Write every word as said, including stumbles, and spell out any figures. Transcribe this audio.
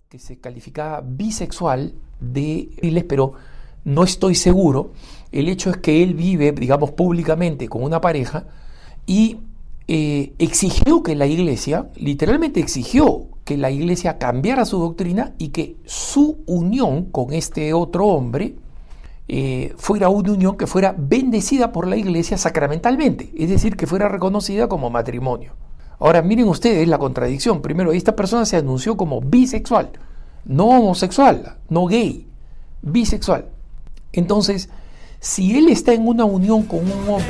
que se calificaba bisexual de Riles, pero no estoy seguro. El hecho es que él vive, digamos, públicamente con una pareja y eh, exigió que la iglesia, literalmente exigió que la iglesia cambiara su doctrina y que su unión con este otro hombre eh, fuera una unión que fuera bendecida por la iglesia sacramentalmente, es decir, que fuera reconocida como matrimonio. Ahora miren ustedes la contradicción. Primero, esta persona se anunció como bisexual, no homosexual, no gay, bisexual. Entonces, si él está en una unión con un hombre